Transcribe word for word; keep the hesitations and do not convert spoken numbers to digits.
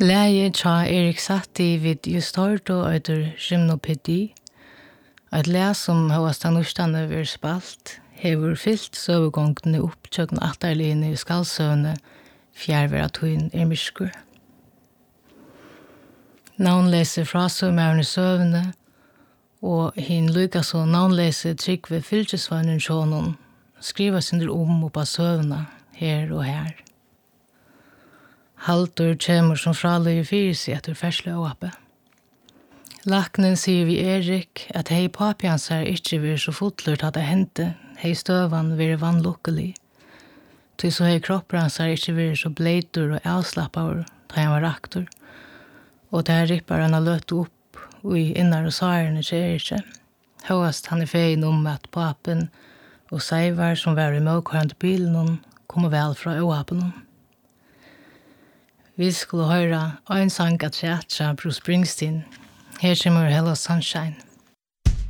Läge tja Erik Satie vid just hørt og etter gymnopedi. Et læs som høyast av norskene vil spalt, hever fyllt søvegångene opp tjøkken atterligene i skalsøvne, fjærvera tøyen er myrskur. Navnleser fra søvmærende søvne, og hin lykka så navnleser trygg ved fylkesvannen sjånen, skriva sin om oppa søvna, her og her. Haltur kjemur som fraløy fyrir seg etter fersle og oppe. Laknen sier vi Erik at hei papiansar ikkje vir så fotlurt at det hente, hei støvan vir vannlukkelig. Ty så hei kroppransar ikkje vir så bleitur og avslappar da han var raktor. Og der rippar han har løtt opp og i innar og sarene til Erikje. Høyast han er fein om at papen og seivar som var i møkvarande bilen kommer vel fra oapen. Vi skulle høre en sang at Bruce Springsteen. Her kommer Hello Sunshine.